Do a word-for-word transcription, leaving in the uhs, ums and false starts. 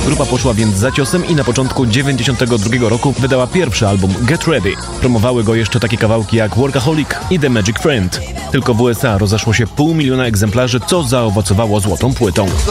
Grupa poszła więc za ciosem i na początku dziewięćdziesiątego drugiego roku wydała pierwszy album Get Ready. Promowały go jeszcze takie kawałki jak Workaholic i The Magic Friend. Tylko w U S A rozeszło się pół miliona egzemplarzy, co zaowocowało złotą płytą.